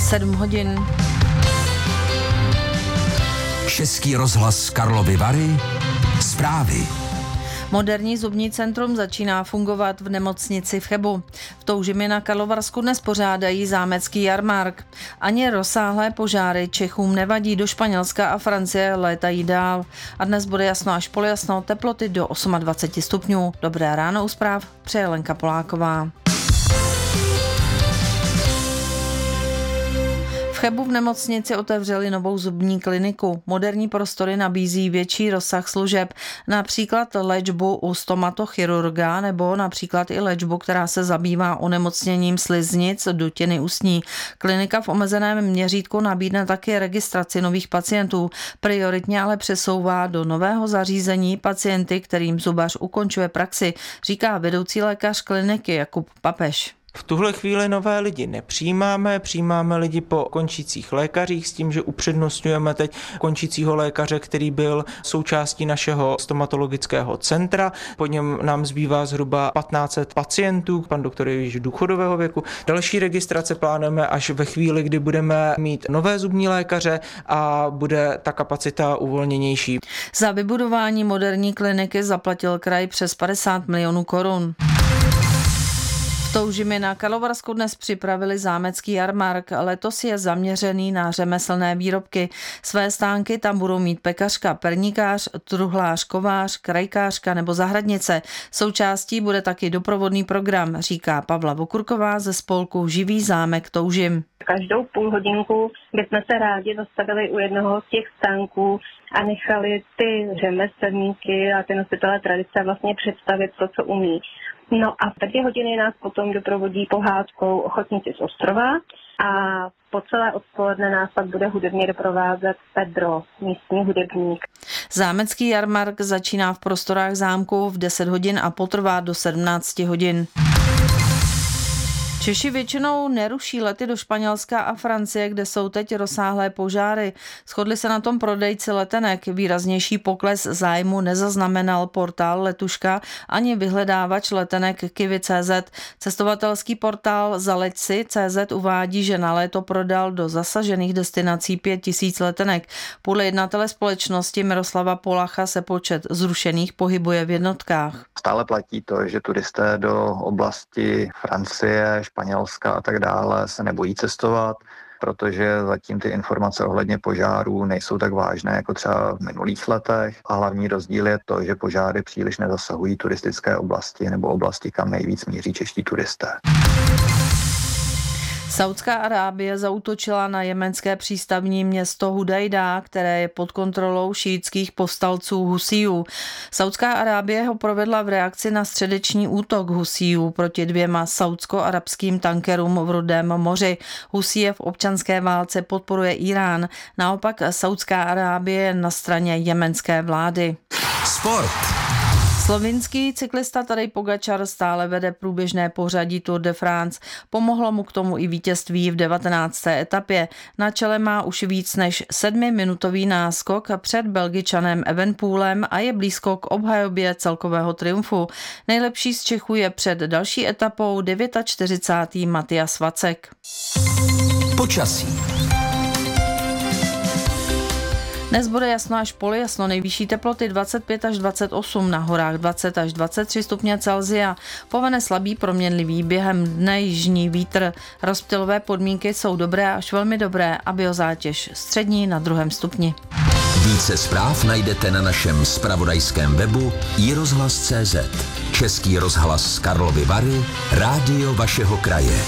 7 hodin. Český rozhlas Karlovy Vary. Zprávy. Moderní zubní centrum začíná fungovat v nemocnici v Chebu. V Toužimi na Karlovarsku dnes pořádají zámecký jarmark. Ani rozsáhlé požáry Čechům nevadí, do Španělska a Francie létají dál. A dnes bude jasno až poljasno, teploty do 28 stupňů. Dobré ráno u zpráv, přeje Lenka Poláková. V Chebu v nemocnici otevřeli novou zubní kliniku. Moderní prostory nabízí větší rozsah služeb, například léčbu u stomatochirurga nebo například i léčbu, která se zabývá onemocněním sliznic, dutiny ústní. Klinika v omezeném měřítku nabídne taky registraci nových pacientů. Prioritně ale přesouvá do nového zařízení pacienty, kterým zubař ukončuje praxi, říká vedoucí lékař kliniky Jakub Papež. V tuhle chvíli nové lidi nepřijímáme, přijímáme lidi po končících lékařích s tím, že upřednostňujeme teď končícího lékaře, který byl součástí našeho stomatologického centra. Po něm nám zbývá zhruba 1500 pacientů, pan doktor je již důchodového věku. Další registrace plánujeme až ve chvíli, kdy budeme mít nové zubní lékaře a bude ta kapacita uvolněnější. Za vybudování moderní kliniky zaplatil kraj přes 50 milionů korun. V Toužimi na Karlovarsku dnes připravili zámecký jarmark. Letos je zaměřený na řemeslné výrobky. Své stánky tam budou mít pekařka, perníkář, truhlář, kovář, krajkářka nebo zahradnice. Součástí bude taky doprovodný program, říká Pavla Vokurková ze spolku Živý zámek Toužim. Každou půl hodinku bychom se rádi zastavili u jednoho z těch stánků a nechali ty řemeslníky a ty nositelé tradice vlastně představit to, co umí. No a v 2 hodiny nás potom doprovodí pohádkou ochotníci z Ostrova a po celé odpoledne nás pak bude hudebně doprovázet Pedro, místní hudebník. Zámecký jarmark začíná v prostorách zámku v 10 hodin a potrvá do 17 hodin. Češi většinou neruší lety do Španělska a Francie, kde jsou teď rozsáhlé požáry. Shodli se na tom prodejci letenek. Výraznější pokles zájmu nezaznamenal portál Letuška ani vyhledávač letenek Kiwi.cz. Cestovatelský portál Zaleťsi.cz uvádí, že na léto prodal do zasažených destinací 5000 letenek. Podle jednatele společnosti Miroslava Polacha se počet zrušených pohybuje v jednotkách. Stále platí to, že turisté do oblasti Francie, Španělska a tak dále se nebojí cestovat, protože zatím ty informace ohledně požárů nejsou tak vážné jako třeba v minulých letech. A hlavní rozdíl je to, že požáry příliš nezasahují turistické oblasti nebo oblasti, kam nejvíc míří čeští turisté. Saudská Arábie zaútočila na jemenské přístavní město Hudajda, které je pod kontrolou šíitských povstalců Husijů. Saudská Arábie ho provedla v reakci na středeční útok Husijů proti 2 saudsko-arabským tankerům v Rudém moři. Husije v občanské válce podporuje Irán. Naopak Saudská Arábie je na straně jemenské vlády. Sport. Slovinský cyklista Tadej Pogačar stále vede průběžné pořadí Tour de France. Pomohlo mu k tomu i vítězství v 19. etapě. Na čele má už víc než 7minutový náskok před Belgičanem Evenepoelem a je blízko k obhajobě celkového triumfu. Nejlepší z Čechů je před další etapou 49. Matias Vacek. Počasí. Dnes bude jasno až poljasno, nejvyšší teploty 25 až 28, na horách 20 až 23 stupně Celsia. Povene slabý proměnlivý, během dne jižní vítr. Rozptylové podmínky jsou dobré až velmi dobré a biozátěž střední na 2. stupni. Více zpráv najdete na našem zpravodajském webu iRozhlas.cz. Český rozhlas Karlovy Vary, rádio vašeho kraje.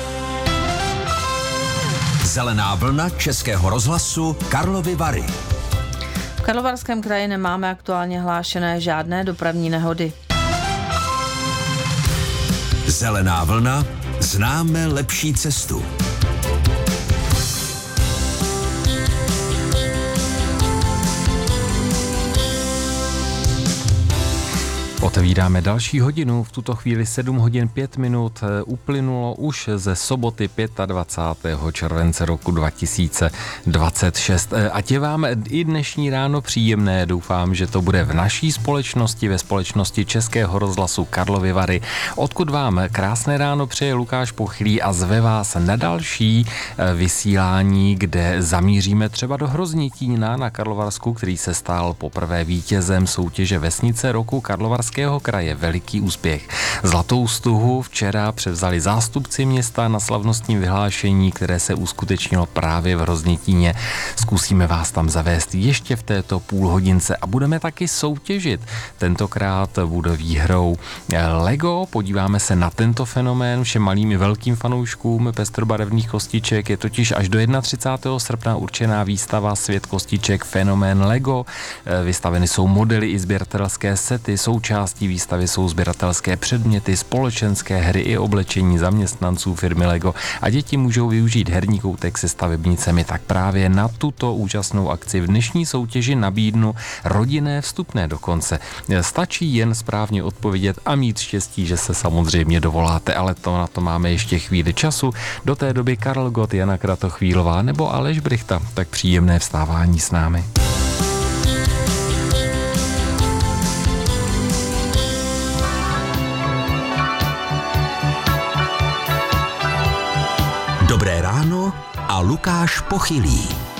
Zelená vlna Českého rozhlasu Karlovy Vary. V Karlovarském kraji nemáme aktuálně hlášené žádné dopravní nehody. Zelená vlna, známe lepší cestu. Otevíráme další hodinu, v tuto chvíli 7 hodin 5 minut uplynulo už ze soboty 25. července roku 2026. Ať je vám i dnešní ráno příjemné, doufám, že to bude v naší společnosti, ve společnosti Českého rozhlasu Karlovy Vary, odkud vám krásné ráno přeje Lukáš Pochylý a zve vás na další vysílání, kde zamíříme třeba do Hroznitína na Karlovarsku, který se stal poprvé vítězem soutěže Vesnice roku Karlovarského kraje. Veliký úspěch. Zlatou stuhu včera převzali zástupci města na slavnostním vyhlášení, které se uskutečnilo právě v Hroznitíně. Zkusíme vás tam zavést ještě v této půlhodince a budeme taky soutěžit. Tentokrát bude výhrou Lego. Podíváme se na tento fenomén všem malým i velkým fanouškům pestrobarevných kostiček. Je totiž až do 31. srpna určená výstava Svět kostiček fenomén Lego. Vystaveny jsou modely i sběratelské sety, součástí výstavy jsou sběratelské předměty, společenské hry i oblečení zaměstnanců firmy Lego a děti můžou využít herní koutek se stavebnicemi. Tak právě na tuto úžasnou akci v dnešní soutěži nabídnu rodinné vstupné dokonce. Stačí jen správně odpovědět a mít štěstí, že se samozřejmě dovoláte, ale na to máme ještě chvíli času. Do té doby Karel Gott, Jana Kratochvílová nebo Aleš Brichta. Tak příjemné vstávání s námi. Dobré ráno a Lukáš Pochylý.